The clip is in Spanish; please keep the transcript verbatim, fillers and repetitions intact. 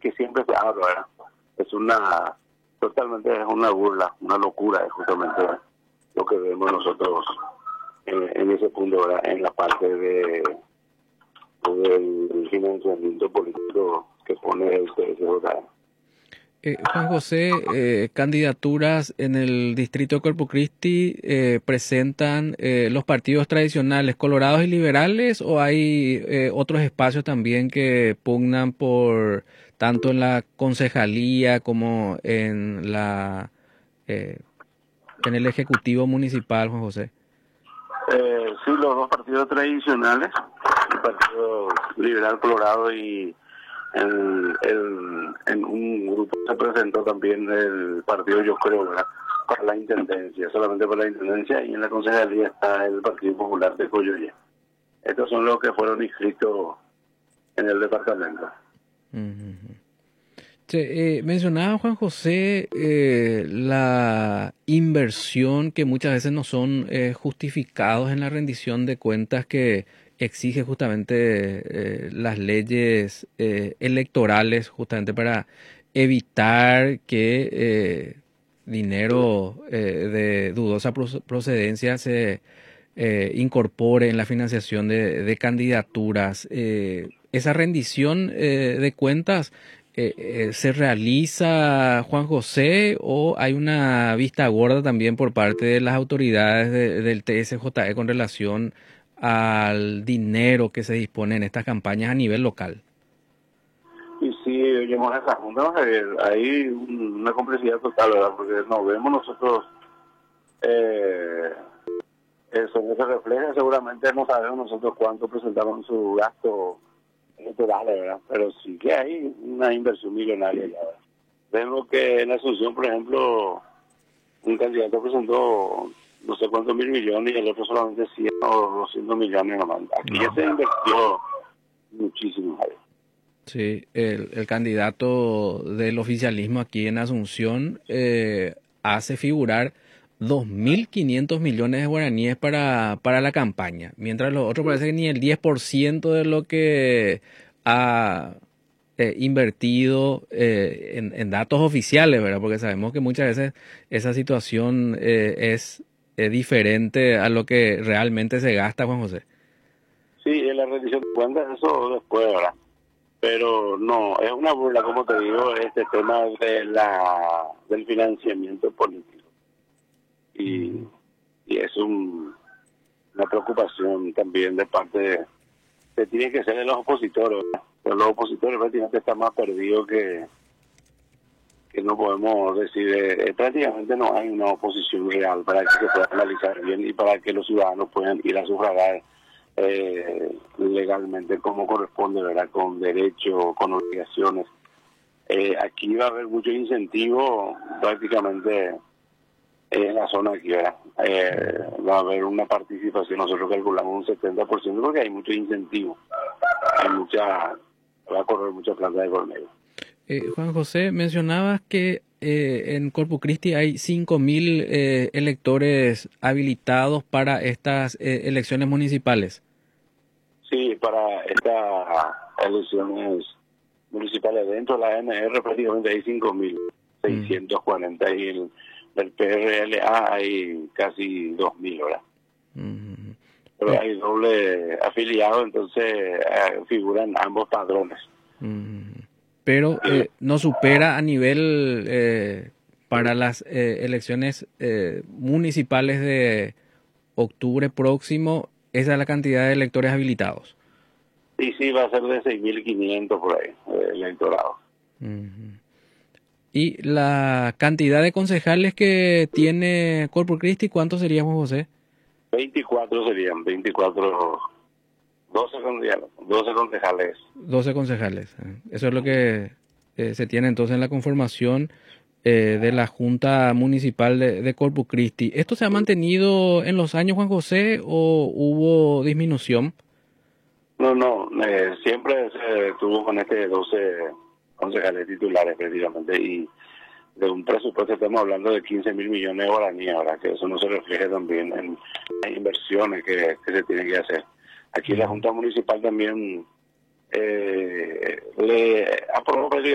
que siempre se habla, ¿verdad? Es una, totalmente es una burla, una locura, es justamente lo que vemos nosotros en, en ese punto, ¿verdad? En la parte de del financiamiento político que pone el T S J. Eh, Juan José, eh, candidaturas en el distrito de Corpus Christi eh, presentan eh, los partidos tradicionales, colorados y liberales, o hay eh, otros espacios también que pugnan por tanto en la concejalía como en la eh, en el ejecutivo municipal, Juan José. Eh, sí, los dos partidos tradicionales, el Partido Liberal Colorado y en, el, en un grupo se presentó también el partido, yo creo, ¿verdad? Para la intendencia, solamente para la intendencia, y en la concejalía está el Partido Popular de Coyoye. Estos son los que fueron inscritos en el departamento. Uh-huh. Sí, eh, mencionaba Juan José eh, la inversión que muchas veces no son eh, justificados en la rendición de cuentas que exige justamente eh, las leyes eh, electorales, justamente para evitar que eh, dinero eh, de dudosa procedencia se eh, incorpore en la financiación de, de candidaturas. Eh, esa rendición eh, de cuentas eh, eh, ¿se realiza, Juan José, o hay una vista gorda también por parte de las autoridades de, del T S J E con relación al dinero que se dispone en estas campañas a nivel local? Y sí, oímos esa junta, hay una complejidad total, ¿verdad? Porque nos vemos nosotros, eh, eso no se refleja, seguramente no sabemos nosotros cuánto presentaron su gasto electoral, ¿verdad? Pero sí que hay una inversión millonaria ya, ¿verdad? Vemos que en Asunción, por ejemplo, un candidato presentó no sé cuántos mil millones y el otro solamente cien o doscientos millones nomás. Aquí ya se invirtió muchísimo, ¿sabes? Sí, el, el candidato del oficialismo aquí en Asunción eh, hace figurar dos mil quinientos millones de guaraníes para, para la campaña, mientras los otros parece que ni el diez por ciento de lo que ha eh, invertido eh, en, en datos oficiales, ¿verdad? Porque sabemos que muchas veces esa situación eh, es eh, diferente a lo que realmente se gasta, Juan José. Sí, en la rendición de cuentas eso después, ¿verdad? Pero no, es una burla, como te digo, este tema de la del financiamiento político. Y, y es un, una preocupación también de parte de, de tiene que ser de los opositores, ¿verdad? Pero los opositores prácticamente están más perdidos que, que no podemos decir, eh, prácticamente no hay una oposición real para que se pueda analizar bien y para que los ciudadanos puedan ir a sufragar Eh, legalmente como corresponde, ¿verdad? Con derecho, con obligaciones. Eh, aquí va a haber mucho incentivo prácticamente en la zona aquí, ¿verdad? Eh, va a haber una participación, nosotros calculamos un setenta por ciento porque hay mucho incentivo, hay mucha, va a correr mucha plata de por medio. Eh, Juan José, mencionabas que eh, en Corpus Christi hay cinco mil eh, electores habilitados para estas eh, elecciones municipales. Sí, para estas elecciones municipales dentro de la A N R prácticamente hay cinco mil seiscientos cuarenta y el del P R L A hay casi dos mil, ¿verdad? Mm. Pero Eh, hay doble afiliado, entonces eh, figuran ambos padrones. mm. Pero eh, no supera a nivel eh, para las eh, elecciones eh, municipales de octubre próximo, esa es la cantidad de electores habilitados. Y sí, va a ser de seis mil quinientos por ahí, eh, el electorado. Mm. Y la cantidad de concejales que tiene Corpus Christi, ¿cuánto sería, Juan José? veinticuatro serían, veinticuatro, doce, doce concejales. doce concejales. Eso es lo que eh, se tiene entonces en la conformación eh, de la Junta Municipal de, de Corpus Christi. ¿Esto se ha mantenido en los años, Juan José, o hubo disminución? No, no, eh, siempre se tuvo con este doce concejales titulares precisamente y de un presupuesto estamos hablando de quince mil millones de guaraníes, ahora que eso no se refleja también en las inversiones que, que se tienen que hacer. Aquí la Junta Municipal también eh, le aprobó